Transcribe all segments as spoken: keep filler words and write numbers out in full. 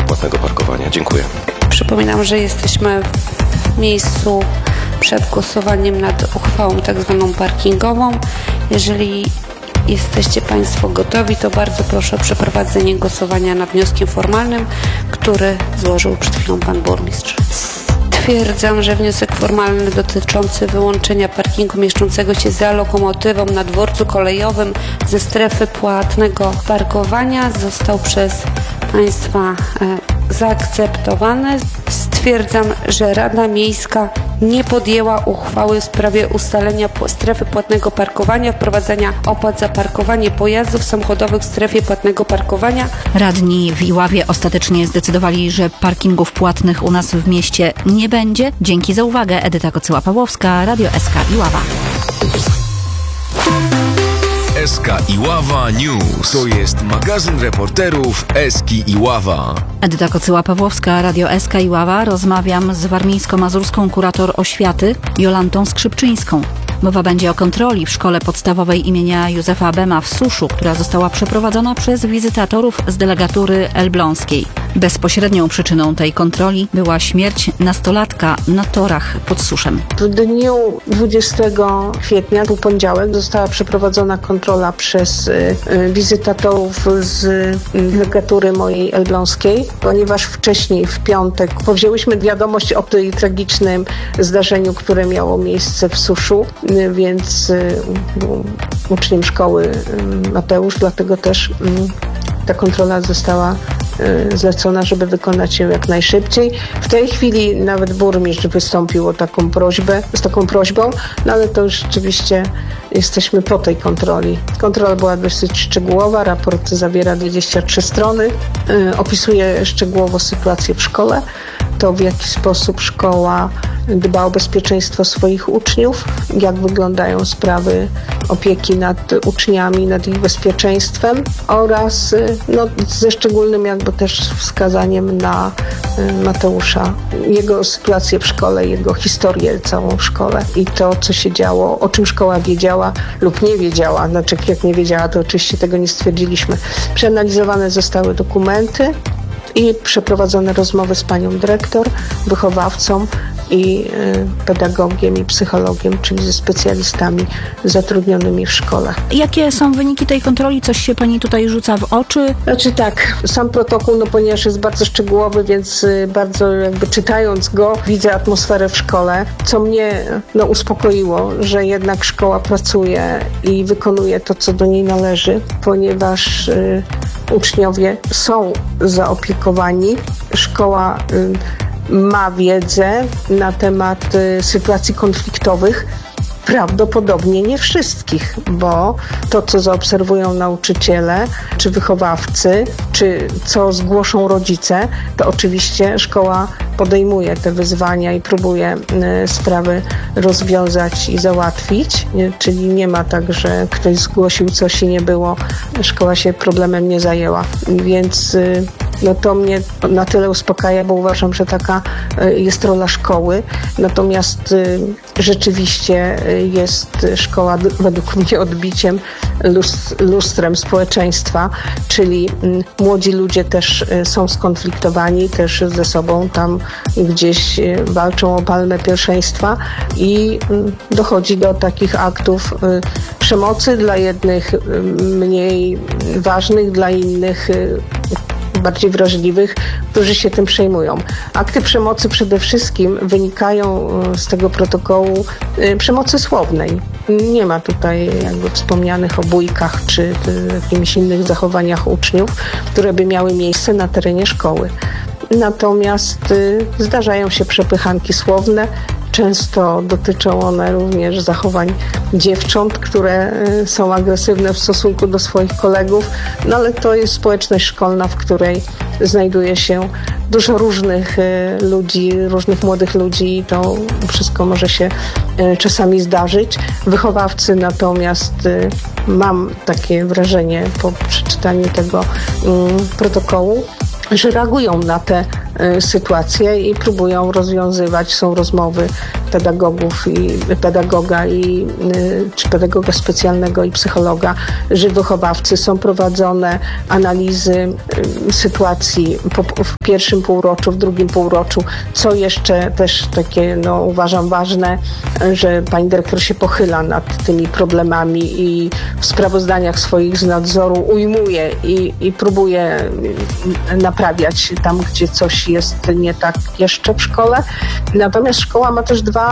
płatnego parkowania. Dziękuję. Przypominam, że jesteśmy w miejscu przed głosowaniem nad uchwałą tak zwaną parkingową. Jeżeli jesteście Państwo gotowi, to bardzo proszę o przeprowadzenie głosowania nad wnioskiem formalnym, który złożył przed chwilą Pan Burmistrz. Stwierdzam, że wniosek formalny dotyczący wyłączenia parkingu mieszczącego się za lokomotywą na dworcu kolejowym ze strefy płatnego parkowania został przez Państwa e, zaakceptowany. Stwierdzam, że Rada Miejska nie podjęła uchwały w sprawie ustalenia strefy płatnego parkowania, wprowadzenia opłat za parkowanie pojazdów samochodowych w strefie płatnego parkowania. Radni w Iławie ostatecznie zdecydowali, że parkingów płatnych u nas w mieście nie będzie. Dzięki za uwagę. Edyta Kocyła-Pawłowska, Radio S K Iława. S K Iława News. To jest magazyn reporterów S K Iława. Edyta Kocyła-Pawłowska, Radio S K Iława. Rozmawiam z warmińsko-mazurską kurator oświaty Jolantą Skrzypczyńską. Mowa będzie o kontroli w szkole podstawowej imienia Józefa Bema w Suszu, która została przeprowadzona przez wizytatorów z delegatury elbląskiej. Bezpośrednią przyczyną tej kontroli była śmierć nastolatka na torach pod Suszem. W dniu dwudziestego kwietnia, był poniedziałek, została przeprowadzona kontrola przez y, y, wizytatorów z y, delegatury mojej elbląskiej, ponieważ wcześniej, w piątek, powzięłyśmy wiadomość o tej tragicznym zdarzeniu, które miało miejsce w Suszu, y, więc y, był uczniem szkoły y, Mateusz, dlatego też y, ta kontrola została zlecona, żeby wykonać ją jak najszybciej. W tej chwili nawet burmistrz wystąpił o taką prośbę, z taką prośbą, no ale to już rzeczywiście jesteśmy po tej kontroli. Kontrola była dosyć szczegółowa, raport zawiera dwadzieścia trzy strony, opisuje szczegółowo sytuację w szkole, to w jaki sposób szkoła dba o bezpieczeństwo swoich uczniów, jak wyglądają sprawy opieki nad uczniami, nad ich bezpieczeństwem oraz no, ze szczególnym jakby też wskazaniem na Mateusza, jego sytuację w szkole, jego historię całą w szkole i to, co się działo, o czym szkoła wiedziała lub nie wiedziała. Znaczy, jak nie wiedziała, to oczywiście tego nie stwierdziliśmy. Przeanalizowane zostały dokumenty i przeprowadzone rozmowy z panią dyrektor, wychowawcą i y, pedagogiem i psychologiem, czyli ze specjalistami zatrudnionymi w szkole. Jakie są wyniki tej kontroli? Coś się pani tutaj rzuca w oczy? Znaczy tak, sam protokół, no ponieważ jest bardzo szczegółowy, więc y, bardzo jakby czytając go, widzę atmosferę w szkole, co mnie no, uspokoiło, że jednak szkoła pracuje i wykonuje to, co do niej należy, ponieważ y, uczniowie są zaopiekowani. Szkoła y, ma wiedzę na temat y, sytuacji konfliktowych. Prawdopodobnie nie wszystkich, bo to, co zaobserwują nauczyciele, czy wychowawcy, czy co zgłoszą rodzice, to oczywiście szkoła podejmuje te wyzwania i próbuje y, sprawy rozwiązać i załatwić, y, czyli nie ma tak, że ktoś zgłosił coś i nie było, szkoła się problemem nie zajęła, więc y, no to mnie na tyle uspokaja, bo uważam, że taka y, jest rola szkoły, natomiast y, rzeczywiście y, jest szkoła d- według mnie odbiciem, lust- lustrem społeczeństwa, czyli y, młodzi ludzie też y, są skonfliktowani, też ze sobą tam gdzieś y, walczą o palmę pierwszeństwa i y, dochodzi do takich aktów y, przemocy, dla jednych y, mniej ważnych, dla innych y, bardziej wrażliwych, którzy się tym przejmują. Akty przemocy przede wszystkim wynikają z tego protokołu przemocy słownej. Nie ma tutaj jakby wspomnianych o bójkach czy jakimiś innych zachowaniach uczniów, które by miały miejsce na terenie szkoły. Natomiast y, zdarzają się przepychanki słowne. Często dotyczą one również zachowań dziewcząt, które y, są agresywne w stosunku do swoich kolegów, no ale to jest społeczność szkolna, w której znajduje się dużo różnych y, ludzi, różnych młodych ludzi i to wszystko może się y, czasami zdarzyć. Wychowawcy natomiast y, mam takie wrażenie po przeczytaniu tego y, protokołu, że reagują na te y, sytuację i próbują rozwiązywać. Są rozmowy pedagogów i pedagoga i y, czy pedagoga specjalnego i psychologa, że wychowawcy, są prowadzone analizy y, sytuacji po, w pierwszym półroczu, w drugim półroczu. Co jeszcze też takie, no uważam ważne, że pani dyrektor się pochyla nad tymi problemami i w sprawozdaniach swoich z nadzoru ujmuje i, i próbuje naprawiać tam, gdzie coś jest nie tak jeszcze w szkole. Natomiast szkoła ma też dwa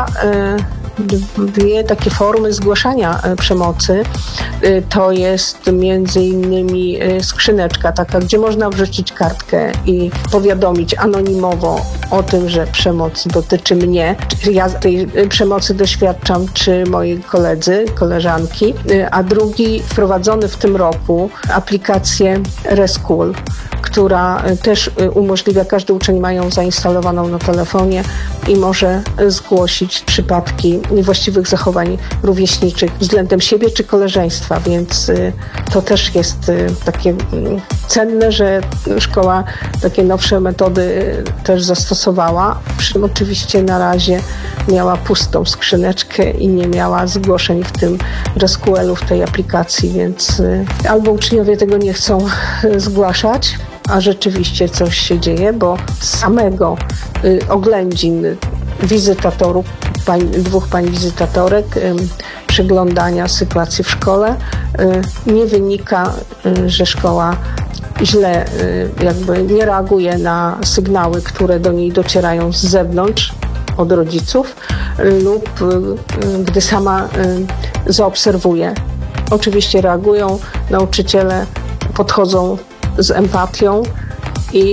dwie takie formy zgłaszania przemocy. To jest między innymi skrzyneczka taka, gdzie można wrzucić kartkę i powiadomić anonimowo o tym, że przemoc dotyczy mnie, czy ja tej przemocy doświadczam, czy moi koledzy, koleżanki. A drugi, wprowadzony w tym roku, aplikację Reschool, która też umożliwia, każdy uczeń ma ją zainstalowaną na telefonie i może zgłosić przypadki niewłaściwych zachowań rówieśniczych względem siebie czy koleżeństwa, więc to też jest takie cenne, że szkoła takie nowsze metody też zastosowała. Przy czym oczywiście na razie miała pustą skrzyneczkę i nie miała zgłoszeń w tym Reschoolu, w tej aplikacji, więc albo uczniowie tego nie chcą zgłaszać, a rzeczywiście coś się dzieje, bo z samego y, oględzin wizytatorów, pań, dwóch pań wizytatorek, y, przyglądania sytuacji w szkole, y, nie wynika, y, że szkoła źle y, jakby nie reaguje na sygnały, które do niej docierają z zewnątrz, od rodziców, y, lub y, y, gdy sama y, zaobserwuje. Oczywiście reagują, nauczyciele podchodzą z empatią i,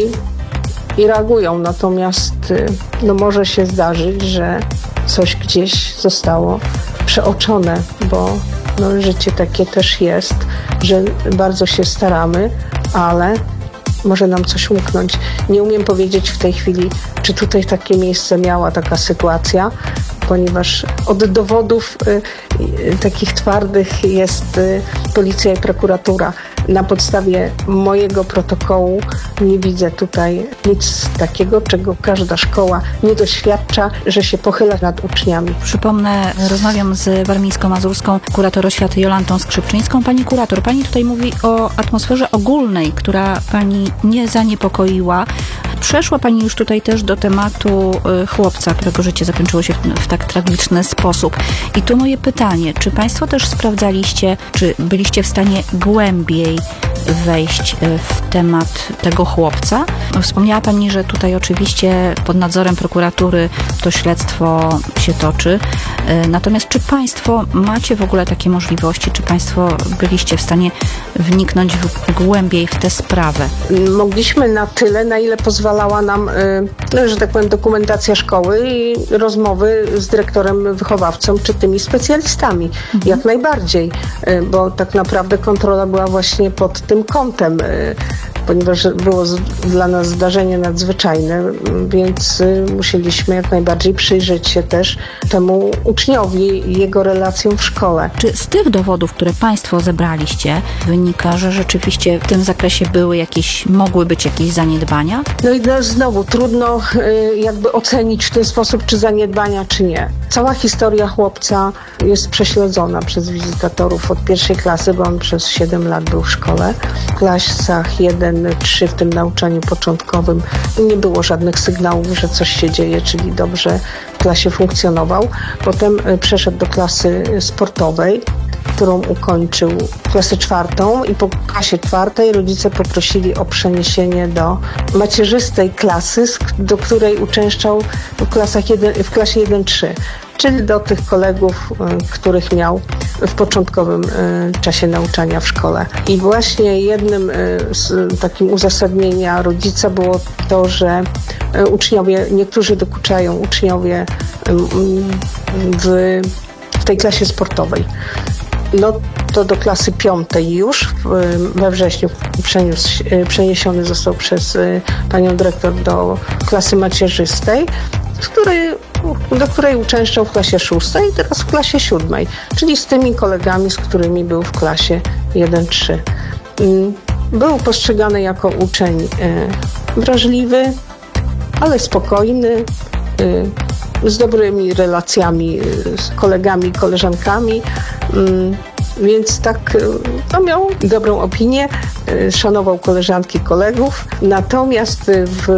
i reagują. Natomiast no, może się zdarzyć, że coś gdzieś zostało przeoczone, bo no, życie takie też jest, że bardzo się staramy, ale może nam coś umknąć. Nie umiem powiedzieć w tej chwili, czy tutaj takie miejsce miała taka sytuacja, ponieważ od dowodów y, y, takich twardych jest y, policja i prokuratura. Na podstawie mojego protokołu nie widzę tutaj nic takiego, czego każda szkoła nie doświadcza, że się pochyla nad uczniami. Przypomnę, rozmawiam z warmińsko-mazurską kurator oświaty Jolantą Skrzypczyńską. Pani kurator, pani tutaj mówi o atmosferze ogólnej, która pani nie zaniepokoiła. Przeszła pani już tutaj też do tematu chłopca, którego życie zakończyło się w, w tak tragiczny sposób. I tu moje pytanie, czy państwo też sprawdzaliście, czy byliście w stanie głębiej wejść w temat tego chłopca? Wspomniała pani, że tutaj oczywiście pod nadzorem prokuratury to śledztwo się toczy. Natomiast czy państwo macie w ogóle takie możliwości? Czy państwo byliście w stanie wniknąć w, głębiej w tę sprawę? Mogliśmy na tyle, na ile pozwalała nam, no, że tak powiem, dokumentacja szkoły i rozmowy z dyrektorem, wychowawcą czy tymi specjalistami. Mhm. Jak najbardziej, bo tak naprawdę kontrola była właśnie pod tym kątem, ponieważ było z, dla nas zdarzenie nadzwyczajne, więc musieliśmy jak najbardziej przyjrzeć się też temu uczniowi i jego relacjom w szkole. Czy z tych dowodów, które państwo zebraliście, wynika, że rzeczywiście w tym zakresie były jakieś, mogły być jakieś zaniedbania? No i no, znowu trudno y, jakby ocenić w ten sposób, czy zaniedbania, czy nie. Cała historia chłopca jest prześledzona przez wizytatorów od pierwszej klasy, bo on przez siedem lat był w szkole. W klasach jeden trzy w tym nauczaniu początkowym nie było żadnych sygnałów, że coś się dzieje, czyli dobrze w klasie funkcjonował. Potem przeszedł do klasy sportowej, którą ukończył klasę czwartą i po klasie czwartej rodzice poprosili o przeniesienie do macierzystej klasy, do której uczęszczał w, klasach jeden, w klasie jeden trzy, czyli do tych kolegów, których miał w początkowym czasie nauczania w szkole. I właśnie jednym z takim uzasadnienia rodzica było to, że uczniowie, niektórzy dokuczają uczniowie w, w tej klasie sportowej. No to do klasy piątej już we wrześniu przeniósł, przeniesiony został przez panią dyrektor do klasy macierzystej, z której, do której uczęszczał w klasie szóstej i teraz w klasie siódmej, czyli z tymi kolegami, z którymi był w klasie jeden trzy. Był postrzegany jako uczeń wrażliwy, ale spokojny, y, z dobrymi relacjami y, z kolegami, koleżankami. Mm, Więc tak, no miał dobrą opinię, szanował koleżanki, kolegów. Natomiast w